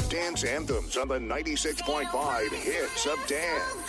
Dance anthems on the 96.5 Hits of Dance.